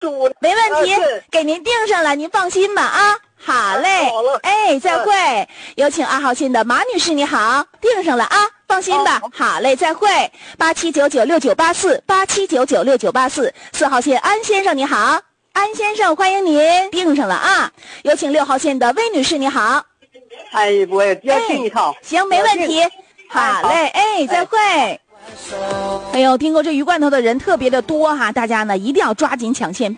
没问题，给您定上了，您放心吧啊。好嘞，哎，再会。有请2号线的马女士，你好，定上了啊，放心吧。好嘞，再会。87996984，87996984。4号线安先生，你好，安先生，欢迎您，定上了啊。有请6号线的魏女士，你好。 哎，我也要订一套。 行，没问题。好嘞，哎，再会。哎呦，听过这鱼罐头的人特别的多哈，大家呢一定要抓紧抢线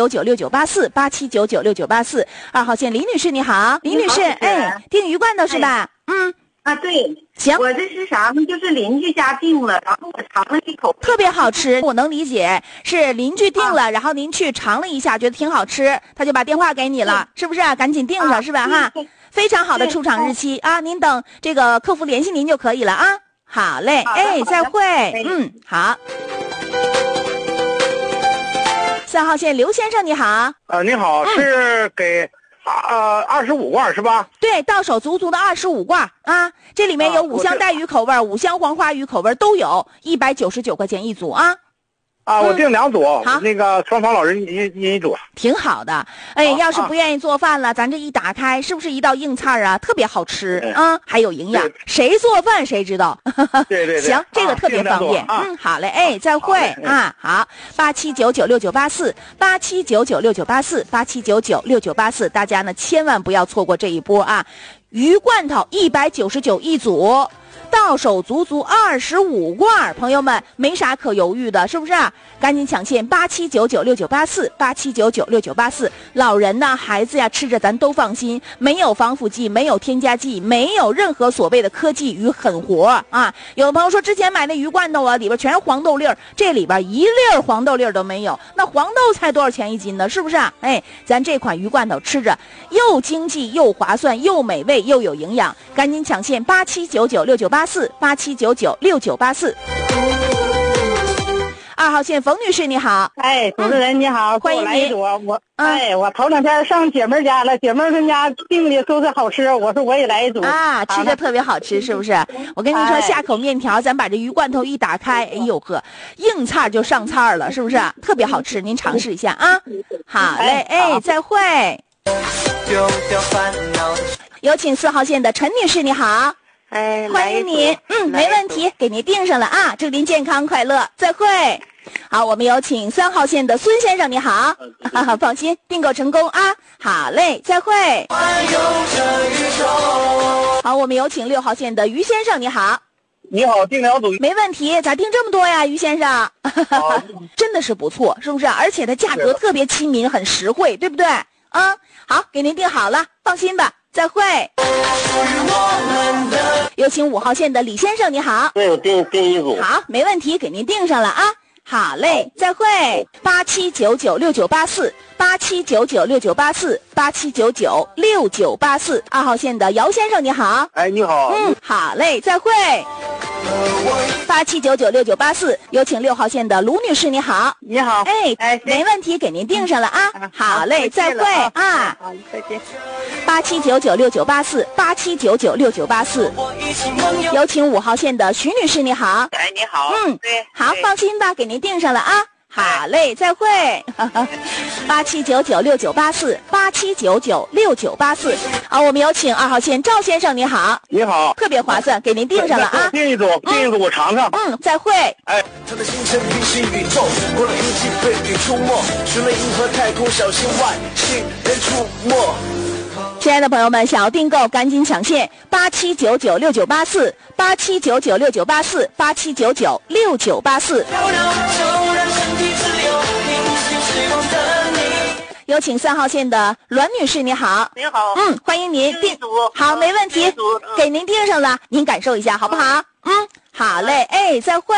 87996984，87996984。2号线李女士你好，李女士，哎，订鱼罐头是吧？嗯。 啊，对， 行， 我这是啥呢？就是邻居家订了，然后我尝了一口， 特别好吃。我能理解，是邻居订了，然后您去尝了一下，觉得挺好吃，他就把电话给你了，是不是？赶紧订上，是吧？哈，非常好的出厂日期啊，您等这个客服联系您就可以了啊。好嘞，哎，再会。嗯，好。3号线刘先生你好。 你好，是给25罐是吧？ 对，到手足足的25罐啊，这里面有5香带鱼口味、5香黄花鱼口味都有，199块钱一组啊。 我订2组，好，那个双方老人一组， 挺好的。哎，要是不愿意做饭了，咱这一打开，是不是一道硬菜啊？特别好吃啊，还有营养。谁做饭谁知道？ 对， 行，这个特别方便。好嘞，哎，再会啊。好，87996984，87996984，87996984，大家呢千万不要错过这一波啊！鱼罐头199一组。到手足足25罐，朋友们没啥可犹豫的，是不是？赶紧抢线87996984，87996984。老人呐，孩子呀，吃着咱都放心，没有防腐剂，没有添加剂，没有任何所谓的科技与狠活啊！有的朋友说之前买那鱼罐头啊，里边全是黄豆粒儿，这里边一粒儿黄豆粒儿都没有，那黄豆才多少钱一斤呢？是不是？哎，咱这款鱼罐头吃着又经济又划算又美味又有营养，赶紧抢线87996984，87996984。2号线冯女士你好。 哎，主持人你好， 欢迎您。 我头2天上姐妹家了，姐妹们家订的都是好吃，我说我也来一组啊，吃着特别好吃，是不是？我跟您说，下口面条，咱把这鱼罐头一打开，哎呦呵，硬菜就上菜了，是不是？特别好吃，您尝试一下啊。好嘞，哎，再会。有请4号线的陈女士你好。 哎， 欢迎您，没问题，给您订上了啊！祝您健康快乐，再会。好，我们有请3号线的孙先生，你好，放心，订购成功啊！好嘞，再会。好，我们有请6号线的于先生，你好。 你好，订2组， 没问题，咋订这么多呀，于先生？真的是不错，是不是？而且它价格特别亲民，很实惠，对不对？啊，好，给您订好了，放心吧。再会。有请5号线的李先生，你好。 对，我订一组。 好，没问题，给您订上了啊。好嘞，再会。87996984，87996984，87996984。2号线的姚先生，你好。 哎，你好。 好嘞，再会。87996984，有请6号线的卢女士，你好。 你好。 哎，没问题，给您订上了啊。好嘞，再会啊。 好，再见。 87996984，87996984。有请5号线的徐女士，你好。 哎，你好。 对，好，放心吧，给您订上了啊。好嘞，再会。87996984，87996984。好，我们有请2号线赵先生，你好。 你好。 特别划算，给您订上了啊。 订一组，我尝尝。 再会。 哎。 他的星辰平行宇宙，过了一季飞羽出没，寻了银河太空，小心外星人出没。 亲爱的朋友们，想要订购赶紧抢线87996984，87996984，87996984。有请3号线的栾女士，你好。 你好。 欢迎您订组。 好，没问题，给您订上了，您感受一下好不好？好嘞，哎，再会。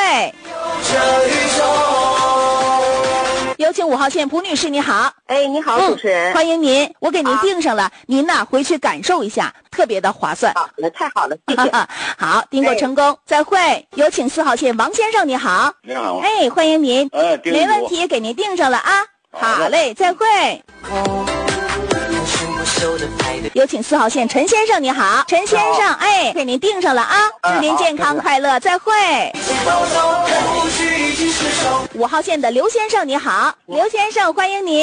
有请5号线蒲女士，你好。 哎，你好，主持人。 欢迎您，我给您订上了，您呢回去感受一下，特别的划算。 好了，太好了，谢谢。 好，订购成功，再会。有请4号线王先生，你好。 你好。 哎，欢迎您。没问题，给您订上了啊。好嘞，再会。有请4号线陈先生，你好。陈先生，哎，给您订上了啊。祝您健康快乐，再会。 已经失手。 5号线的刘先生你好，刘先生欢迎您。